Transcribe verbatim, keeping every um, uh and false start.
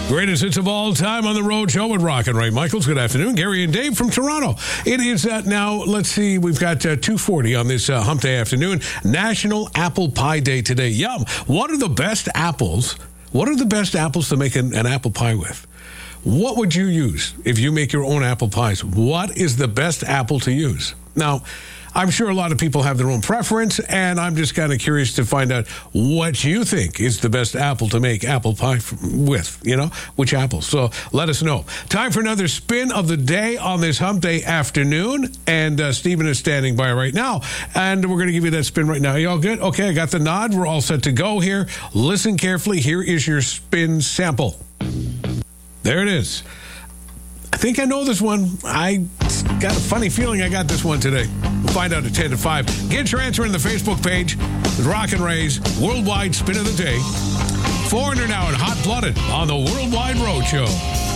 Greatest hits of all time on the road show with Rock and Ray Michaels. Good afternoon. Gary and Dave from Toronto. It is uh, now, let's see, we've got uh, two forty on this uh, hump day afternoon. National Apple Pie Day today. Yum. What are the best apples? What are the best apples to make an, an apple pie with? What would you use if you make your own apple pies? What is the best apple to use? Now, I'm sure a lot of people have their own preference, and I'm just kind of curious to find out what you think is the best apple to make apple pie with, you know, which apple. So let us know. Time for another spin of the day on this hump day afternoon, and uh, Stephen is standing by right now, and we're going to give you that spin right now. You all good? Okay, I got the nod. We're all set to go here. Listen carefully. Here is your spin sample. There it is. I think I know this one. I got a funny feeling I got this one today. We'll find out at ten to five. Get your answer in the Facebook page. Rock and Ray's Worldwide Spin of the Day. four hundred now and Hot Blooded on the Worldwide Road Show.